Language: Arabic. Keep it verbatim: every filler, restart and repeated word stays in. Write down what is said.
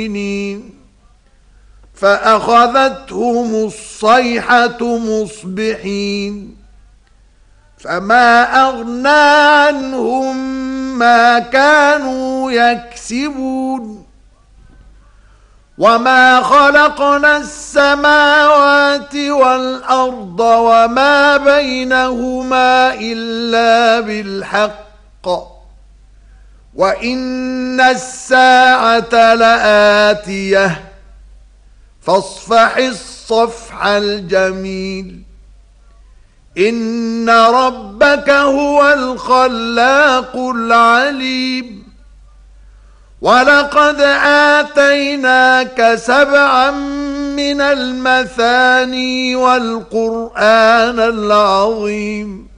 فأخذتهم الصيحة مصبحين فما أغنى عنهم ما كانوا يكسبون وما خلقنا السماوات والأرض وما بينهما إلا بالحق وإن الساعة لآتية فاصفح الصفح الجميل إن ربك هو الخلاق العليم ولقد آتيناك سبعا من المثاني والقرآن العظيم